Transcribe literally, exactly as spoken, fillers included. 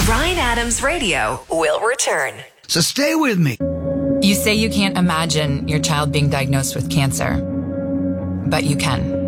Ryan Adams Radio will return. So stay with me. You say you can't imagine your child being diagnosed with cancer, but you can.